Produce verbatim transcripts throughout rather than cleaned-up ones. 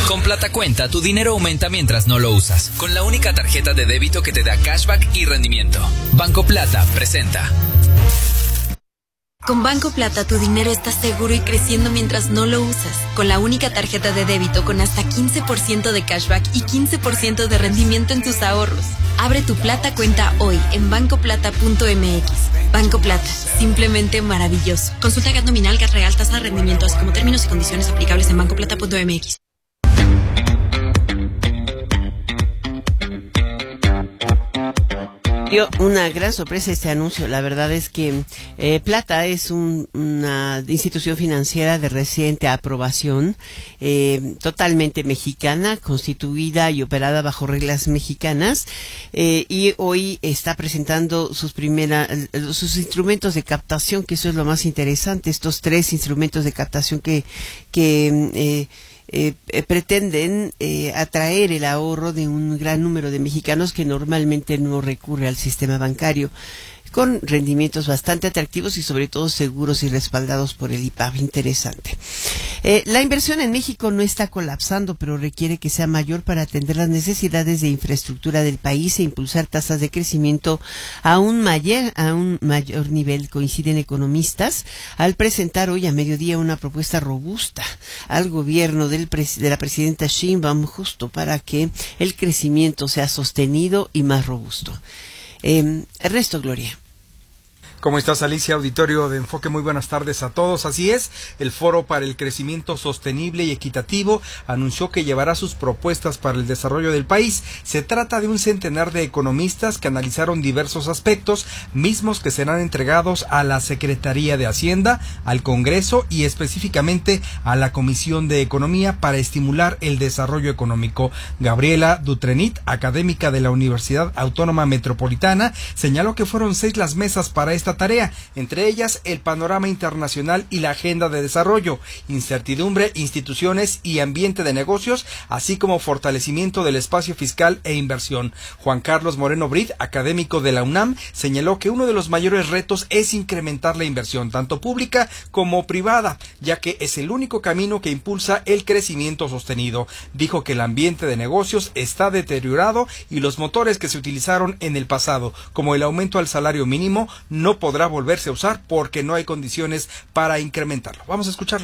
Con Plata Cuenta, tu dinero aumenta mientras no lo usas, con la única tarjeta de débito que te da cashback y rendimiento. Banco Plata presenta. Con Banco Plata, tu dinero está seguro y creciendo mientras no lo usas. Con la única tarjeta de débito con hasta quince por ciento de cashback y quince por ciento de rendimiento en tus ahorros. Abre tu Plata Cuenta hoy en banco plata punto m x. Banco Plata, simplemente maravilloso. Consulta G A T nominal, G A T real, tasa de rendimiento, así como términos y condiciones aplicables en banco plata punto m x. Dio una gran sorpresa este anuncio. La verdad es que eh, Plata es un, una institución financiera de reciente aprobación, eh, totalmente mexicana, constituida y operada bajo reglas mexicanas, eh, y hoy está presentando sus primeras, sus instrumentos de captación, que eso es lo más interesante, estos tres instrumentos de captación que, que eh, Eh, eh, pretenden eh, atraer el ahorro de un gran número de mexicanos que normalmente no recurre al sistema bancario, con rendimientos bastante atractivos y sobre todo seguros y respaldados por el I P A B. Interesante. Eh, la inversión en México no está colapsando, pero requiere que sea mayor para atender las necesidades de infraestructura del país e impulsar tasas de crecimiento a un mayor, a un mayor nivel, coinciden economistas, al presentar hoy a mediodía una propuesta robusta al gobierno del pres- de la presidenta Sheinbaum, justo para que el crecimiento sea sostenido y más robusto. Eh, Ernesto Gloria. ¿Cómo estás, Alicia? Auditorio de Enfoque, muy buenas tardes a todos. Así es, el Foro para el Crecimiento Sostenible y Equitativo anunció que llevará sus propuestas para el desarrollo del país. Se trata de un centenar de economistas que analizaron diversos aspectos, mismos que serán entregados a la Secretaría de Hacienda, al Congreso y específicamente a la Comisión de Economía para estimular el desarrollo económico. Gabriela Dutrenit, académica de la Universidad Autónoma Metropolitana, señaló que fueron seis las mesas para esta tarea, entre ellas el panorama internacional y la agenda de desarrollo, incertidumbre, instituciones y ambiente de negocios, así como fortalecimiento del espacio fiscal e inversión. Juan Carlos Moreno Brid, académico de la UNAM, señaló que uno de los mayores retos es incrementar la inversión, tanto pública como privada, ya que es el único camino que impulsa el crecimiento sostenido. Dijo que el ambiente de negocios está deteriorado y los motores que se utilizaron en el pasado, como el aumento al salario mínimo, no podrá volverse a usar porque no hay condiciones para incrementarlo. Vamos a escucharlo.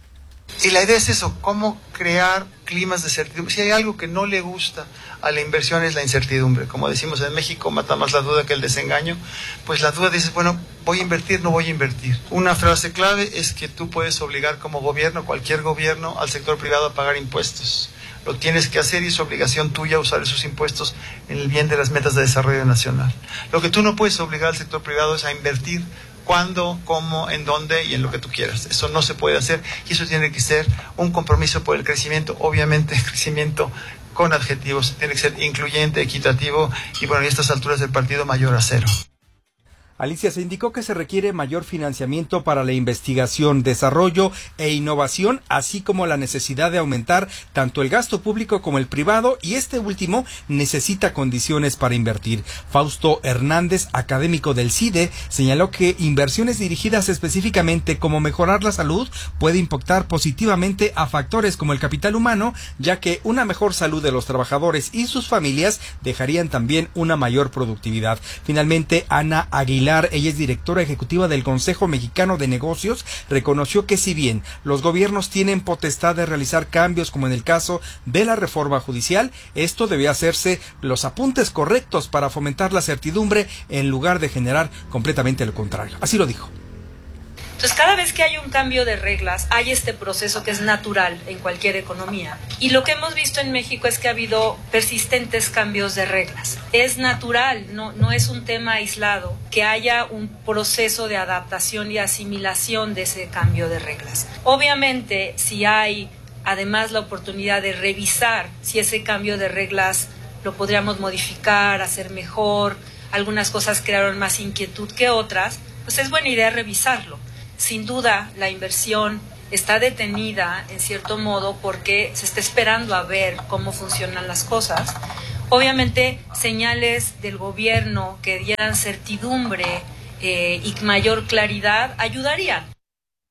Y la idea es eso, cómo crear climas de certidumbre. Si hay algo que no le gusta a la inversión es la incertidumbre. Como decimos en México, mata más la duda que el desengaño. Pues la duda dices, bueno, voy a invertir, no voy a invertir. Una frase clave es que tú puedes obligar como gobierno, cualquier gobierno, al sector privado a pagar impuestos. Lo tienes que hacer y es obligación tuya usar esos impuestos en el bien de las metas de desarrollo nacional. Lo que tú no puedes obligar al sector privado es a invertir cuándo, cómo, en dónde y en lo que tú quieras. Eso no se puede hacer y eso tiene que ser un compromiso por el crecimiento, obviamente crecimiento con adjetivos, tiene que ser incluyente, equitativo y bueno, a estas alturas del partido mayor a cero. Alicia, se indicó que se requiere mayor financiamiento para la investigación, desarrollo e innovación, así como la necesidad de aumentar tanto el gasto público como el privado, y este último necesita condiciones para invertir. Fausto Hernández, académico del CIDE, señaló que inversiones dirigidas específicamente como mejorar la salud puede impactar positivamente a factores como el capital humano, ya que una mejor salud de los trabajadores y sus familias dejarían también una mayor productividad. Finalmente, Ana Aguilar, ella es directora ejecutiva del Consejo Mexicano de Negocios, reconoció que si bien los gobiernos tienen potestad de realizar cambios como en el caso de la reforma judicial, esto debe hacerse los apuntes correctos para fomentar la certidumbre en lugar de generar completamente lo contrario. Así lo dijo. Entonces, cada vez que hay un cambio de reglas, hay este proceso que es natural en cualquier economía. Y lo que hemos visto en México es que ha habido persistentes cambios de reglas. Es natural, no, no es un tema aislado, que haya un proceso de adaptación y asimilación de ese cambio de reglas. Obviamente, si hay además la oportunidad de revisar si ese cambio de reglas lo podríamos modificar, hacer mejor, algunas cosas crearon más inquietud que otras, pues es buena idea revisarlo. Sin duda, la inversión está detenida, en cierto modo, porque se está esperando a ver cómo funcionan las cosas. Obviamente, señales del gobierno que dieran certidumbre eh, y mayor claridad ayudarían.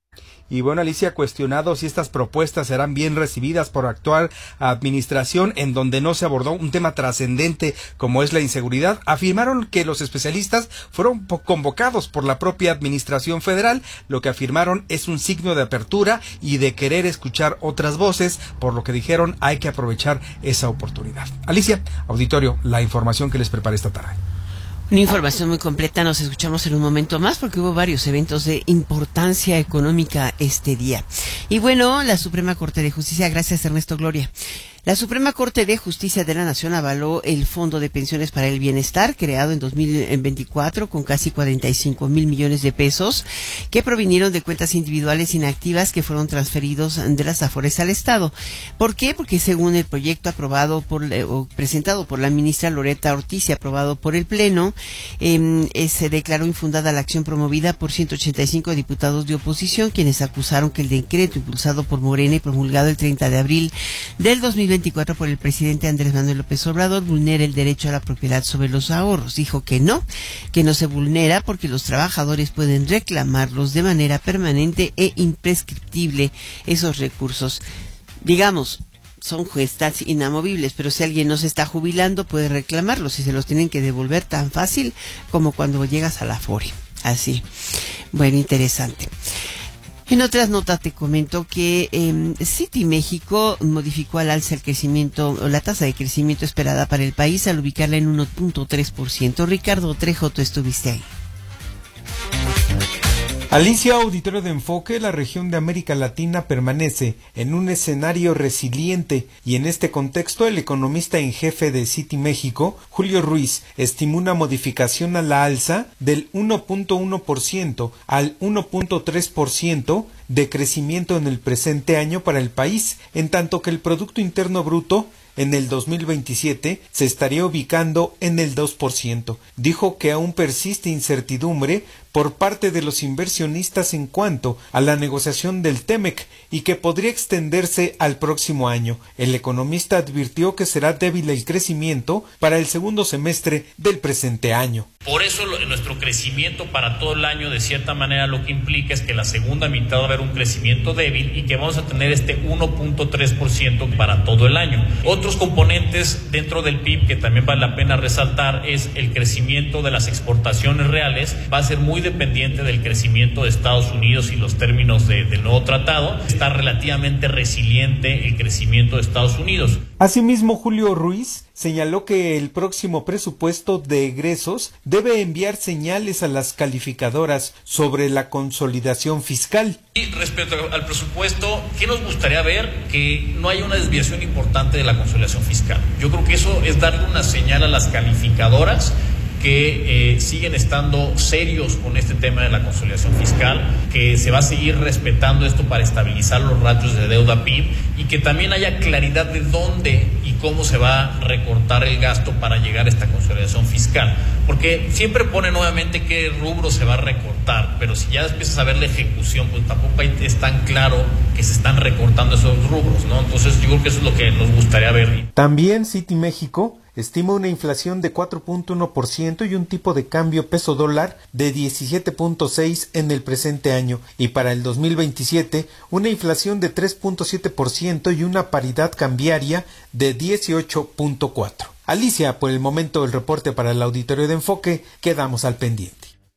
Y bueno, Alicia, cuestionado si estas propuestas serán bien recibidas por actual administración en donde no se abordó un tema trascendente como es la inseguridad, afirmaron que los especialistas fueron convocados por la propia administración federal. Lo que afirmaron es un signo de apertura y de querer escuchar otras voces, por lo que dijeron hay que aprovechar esa oportunidad. Alicia, auditorio, la información que les preparé esta tarde. Una información muy completa, nos escuchamos en un momento más porque hubo varios eventos de importancia económica este día. Y bueno, la Suprema Corte de Justicia, gracias Ernesto Gloria. La Suprema Corte de Justicia de la Nación avaló el Fondo de Pensiones para el Bienestar, creado en dos mil veinticuatro con casi cuarenta y cinco mil millones de pesos, que provinieron de cuentas individuales inactivas que fueron transferidos de las Afores al Estado. ¿Por qué? Porque según el proyecto aprobado por, o presentado por la ministra Loreta Ortiz y aprobado por el Pleno, eh, se declaró infundada la acción promovida por ciento ochenta y cinco diputados de oposición, quienes acusaron que el decreto impulsado por Morena y promulgado el treinta de abril del dos mil veinticuatro por el presidente Andrés Manuel López Obrador vulnera el derecho a la propiedad sobre los ahorros. Dijo que no, que no se vulnera porque los trabajadores pueden reclamarlos de manera permanente e imprescriptible esos recursos. Digamos, son gestas inamovibles, pero si alguien no se está jubilando puede reclamarlos y se los tienen que devolver tan fácil como cuando llegas a la Afore. Así. Bueno, interesante. En otras notas te comento que eh, City México modificó al alza el crecimiento, o la tasa de crecimiento esperada para el país al ubicarla en uno punto tres por ciento. Ricardo Trejo, tú estuviste ahí. Alicia, auditorio de Enfoque, la región de América Latina permanece en un escenario resiliente y en este contexto el economista en jefe de City México, Julio Ruiz, estimó una modificación a la alza del uno punto uno por ciento al uno punto tres por ciento de crecimiento en el presente año para el país, en tanto que el Producto Interno Bruto en el dos mil veintisiete se estaría ubicando en el dos por ciento. Dijo que aún persiste incertidumbre por parte de los inversionistas en cuanto a la negociación del TEMEC y que podría extenderse al próximo año. El economista advirtió que será débil el crecimiento para el segundo semestre del presente año. Por eso nuestro crecimiento para todo el año, de cierta manera, lo que implica es que la segunda mitad va a haber un crecimiento débil y que vamos a tener este uno punto tres por ciento para todo el año. Otros componentes dentro del P I B que también vale la pena resaltar es el crecimiento de las exportaciones reales. Va a ser muy dependiente del crecimiento de Estados Unidos y los términos de, del nuevo tratado. Está relativamente resiliente el crecimiento de Estados Unidos. Asimismo, Julio Ruiz señaló que el próximo presupuesto de egresos debe enviar señales a las calificadoras sobre la consolidación fiscal. Y respecto al presupuesto, ¿qué nos gustaría ver? Que no haya una desviación importante de la consolidación fiscal. Yo creo que eso es darle una señal a las calificadoras que eh, siguen estando serios con este tema de la consolidación fiscal, que se va a seguir respetando esto para estabilizar los ratios de deuda P I B y que también haya claridad de dónde y cómo se va a recortar el gasto para llegar a esta consolidación fiscal. Porque siempre pone nuevamente qué rubro se va a recortar, pero si ya empiezas a ver la ejecución, pues tampoco es tan claro que se están recortando esos rubros, ¿no? Entonces yo creo que eso es lo que nos gustaría ver. También City México estima una inflación de cuatro punto uno por ciento y un tipo de cambio peso dólar de diecisiete punto seis en el presente año, y para el dos mil veintisiete una inflación de tres punto siete por ciento y una paridad cambiaria de dieciocho punto cuatro. Alicia, por el momento el reporte para el auditorio de Enfoque, quedamos al pendiente.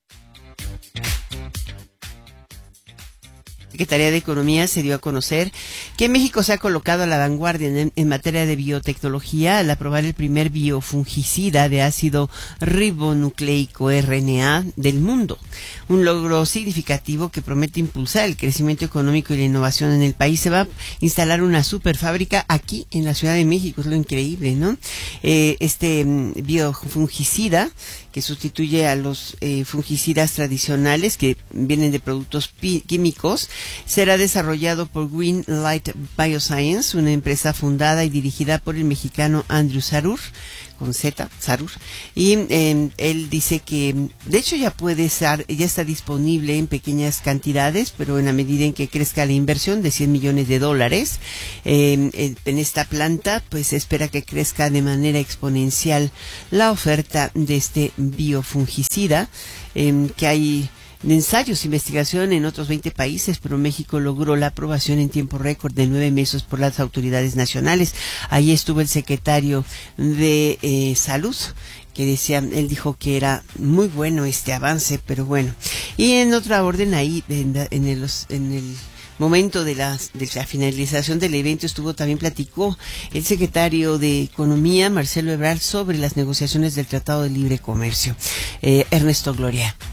Secretaría de Economía se dio a conocer que México se ha colocado a la vanguardia en, en materia de biotecnología al aprobar el primer biofungicida de ácido ribonucleico R N A del mundo, un logro significativo que promete impulsar el crecimiento económico y la innovación en el país. Se va a instalar una superfábrica aquí en la Ciudad de México, es lo increíble, ¿no? Eh, este um, biofungicida que sustituye a los eh, fungicidas tradicionales que vienen de productos pi- químicos, será desarrollado por Green Light Bioscience, una empresa fundada y dirigida por el mexicano Andrew Sarur, con Z, Sarur, y eh, él dice que de hecho ya puede ser, ya está disponible en pequeñas cantidades, pero en la medida en que crezca la inversión de cien millones de dólares eh, en esta planta, pues se espera que crezca de manera exponencial la oferta de este biofungicida, eh, que hay de ensayos, investigación en otros veinte países, pero México logró la aprobación en tiempo récord de nueve meses por las autoridades nacionales. Ahí estuvo el secretario de eh, Salud, que decía, él dijo que era muy bueno este avance, pero bueno. Y en otra orden, ahí en, en, el, en el momento de la, de la finalización del evento estuvo, también platicó el secretario de Economía, Marcelo Ebrard, sobre las negociaciones del Tratado de Libre Comercio. Eh, Ernesto Gloria.